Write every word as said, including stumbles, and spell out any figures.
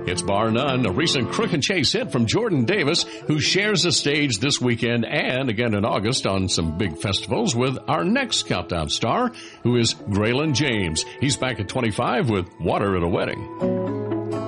It's bar none, a recent Crook and Chase hit from Jordan Davis, who shares the stage this weekend and again in August on some big festivals with our next Countdown star, who is Graylin James. He's back at twenty-five with Water at a Wedding.